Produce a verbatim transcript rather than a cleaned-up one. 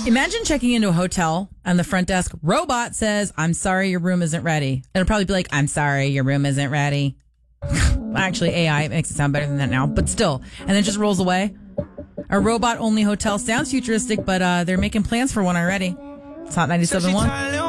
Imagine checking into a hotel and the front desk robot says, I'm sorry, your room isn't ready. It'll probably be like, I'm sorry, your room isn't ready. Actually, A I makes it sound better than that now, but still. And then just rolls away. A robot-only hotel sounds futuristic, but uh, they're making plans for one already. It's Hot ninety-seven point one.